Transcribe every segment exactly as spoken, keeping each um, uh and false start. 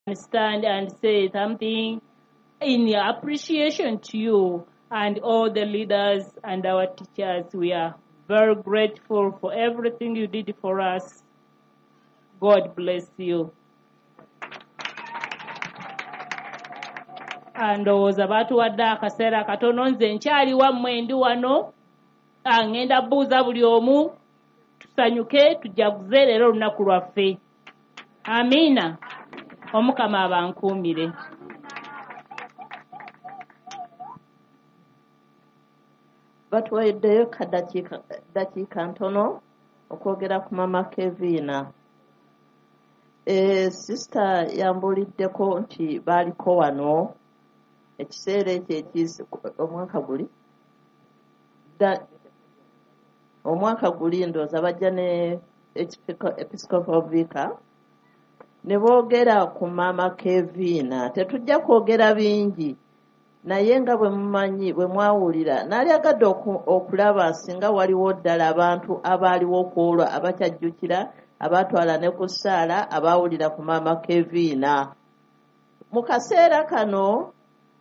stand and say something in appreciation to you and all the leaders and our teachers. We are very grateful for everything you did for us. God bless you. Ndowooza baatuwadde akaseera katono, nze nkyali wammwe ndi wano, ngenda buuza buli omu tusanyuke tujaguze leero olunaku lwaffe. Amiina. Omukama abankuumire. Batuwaddeyo kadakiika ntono okwogera ku Mama Kevina. E, Sister yambuliddeko nti baaliko wano ekiseera ekyo ekiise omwaka guli omwaka guli ndooza bajja ne Episcopal Vicar ne boogera ku Mama Kevina. Tetujja kwogera bingi naye nga bwe mumanyi bwe mwawulira naali agadde okulaba singa waliwo ddala abantu abaaliwo okwolwa abakyajjukira abaatwala ne ku ssaala abaawulira ku Mama Kevina. Mu kaseera kano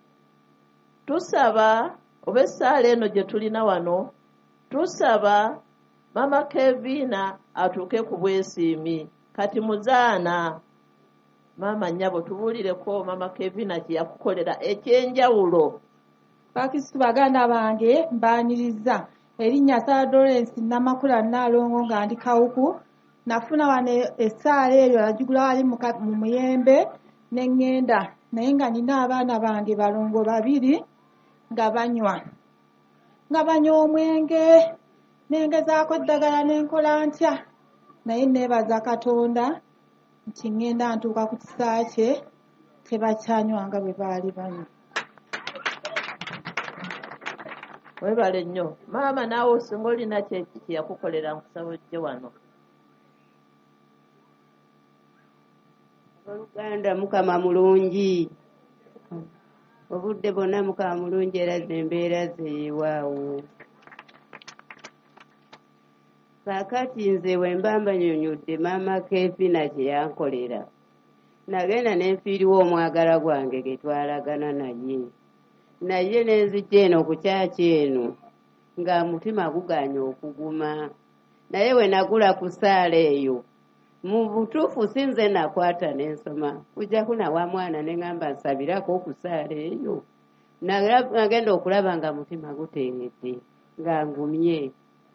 tusaba oba essaala eno gye tulina wano tusaba Mama Kevina atuuke ku bwesiimi. Kati muzaana Mama nnyabo tubuulireko Mama Kevina kye yakukolera ekyenjawulo. Bakristu baganda bange mbaaniriza erinnya Sarah Lawrence Namakula Naalongo nga ndi Kawuku. Nafuna wano essaala eyo nagigula wali mu Muyembe ne ŋŋenda naye nga nina abaana bange balongo babiri nga banywa nga banywa omwenge nengezaako eddagala n'enkola ntya naye neebaza Katonda nti ŋŋenda ntuuka ku kisaa kye tebakyanywa nga bwe baali banywa. Webale nnyo maama, naawe osinga olina kye yakukolera nkusaba ojje wano. Oluganda Mukama mulungi, obudde bwonna Mukama mulungi era embeera zeewaawo. Kaakati nze bwe mba mbanyonyodde Mama Kevina kye yankolera, nagenda ne nfiiriwa omwagala gwange ge twalagana naye naye ne nzijja eno ku kyaki eno nga mutima guganye okuguma. Naye we nagula ku ssaala eyo mu butuufu si nze nakwata n'ensoma, kujjaku na wa mwana ne ŋŋamba nsabirako ku ssaala eyo. Nagenda okulaba nga mutima guteeredde nga ngumye.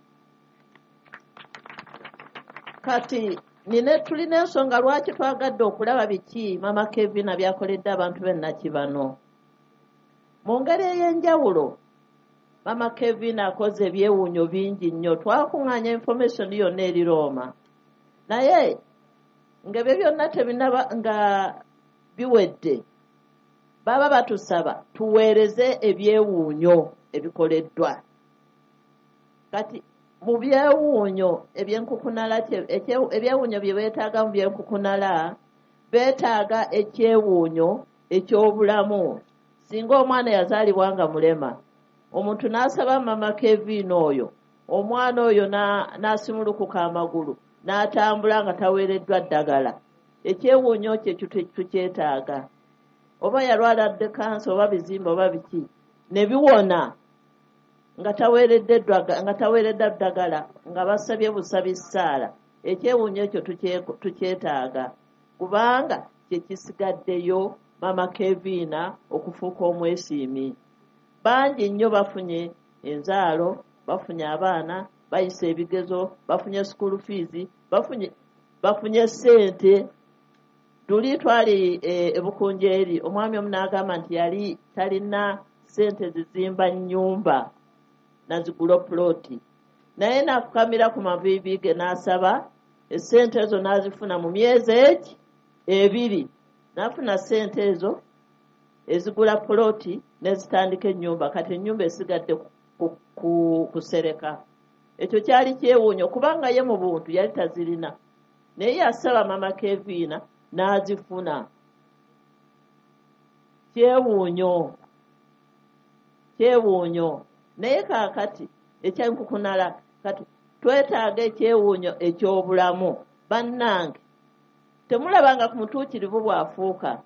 Kati nine tulina ensonga lwaki twagadde okulaba biki Mama Kevina byakoledde abantu b'e Nakibano. Mu ngeri ey'enjawulo Mama Kevina akoze ebyewuunyo bingi nnyo. Twakuŋŋaanya information yonna eri Roma naye ng'ebyo byonna tebinaba nga biwedde, baba batusaba tuweereze ebyewuunyo ebikoleddwa. Kati mu byewuunyo ebyenkukunala ebyewuunyo bye beetaaga mu byenkukunala beetaaga ekyewuunyo eky'obulamu. Singa omwana yazaalibwa nga mulema, omuntu n'asaba Mama Kevina oyo, omwana oyo n'asimulukuka amagulu n'atambula nga taweereddwa ddagala, ekyewuunyo kye tukyetaaga. Oba yalwaladde kansa oba bizimba oba biki ne biwona nga taweeredde ddagala nga basabye busabi ssaala, ekyewuunyo ekyo tukyetaaga kubanga kye kisigaddeyo Mama Kevina okufuuka omwesiimi. Bangi nnyo bafunye enzaalo, bafunye abaana, bayise ebigezo, bafunye school fees, bafunye bafunye ssente. Tuli twali e Bukunjeeri, omwami omu n'agamba nti yali talina ssente zizimba nnyumba nazigula ploti, naye n'afukamira ku maviivi ge n'asaba essente ezo n'azifuna mu myezi egi ebiri. N'afuna ssente ezo ezigula ploti n'ezitandika ennyumba. Kati ennyumba esigadde kusereka. Ekyo kyali kyewuunyo kubanga ye mu buntu yali tazirina, naye yasaba Mama Kevina n'azifuna. Kyewuunyo, kyewuunyo. Naye kaakati ekyenkukunala kati twetaaga ekyewuunyo eky'obulamu. Bannange temulabanga ku mutuukirivu bw'afuuka